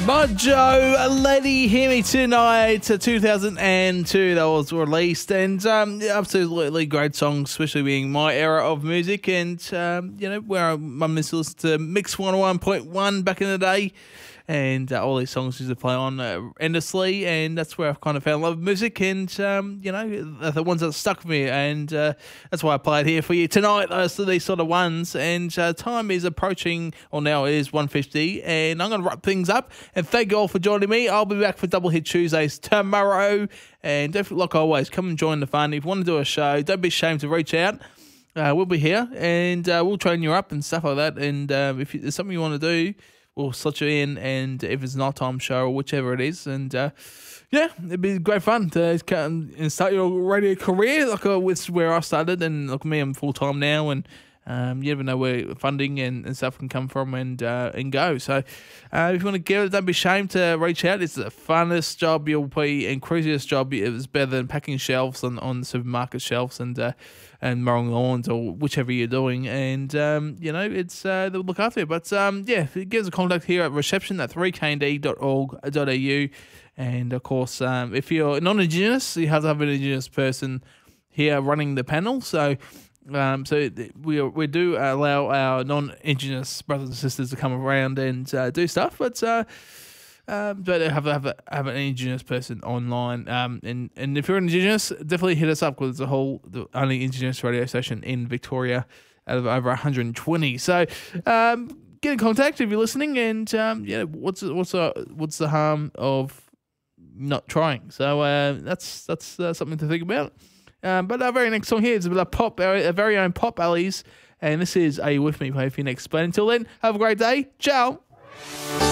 Mojo, Lady Hear Me Tonight, 2002 that was released, and absolutely great song, especially being my era of music, and where my miss listened to Mix 101.1 back in the day, and all these songs used to play on endlessly, and that's where I've kind of found love with music, and the ones that stuck with me, and that's why I played here for you tonight. These sort of ones, and time is approaching, or now it is 1:50, and I'm going to wrap things up. And thank you all for joining me. I'll be back for Double Hit Tuesdays tomorrow, and don't, like always, come and join the fun. If you want to do a show, don't be ashamed to reach out. We'll be here, and we'll train you up and stuff like that. And if there's something you want to do, we'll slot you in, and if it's not time show or whichever it is, and it'd be great fun to come and start your radio career, like with where I started. And look, me, I'm full time now, and you never know where funding and stuff can come from and go. So if you want to give it, don't be ashamed to reach out. It's the funnest job you'll be, and craziest job. It was better than packing shelves on the supermarket shelves and mowing lawns or whichever you're doing. And it's they'll look after you. But give us a contact here at reception at 3knd.org.au. And of course, if you're non-Indigenous, you have to have an Indigenous person here running the panel. So we do allow our non-Indigenous brothers and sisters to come around and do stuff, but have an Indigenous person online. And if you're Indigenous, definitely hit us up, because it's the only Indigenous radio station in Victoria out of over 120. So get in contact if you're listening, and what's the harm of not trying? So that's something to think about. But our very next song here is our very own Pop Alleys, and this is Are You With Me? Play for you next. But until then, have a great day. Ciao.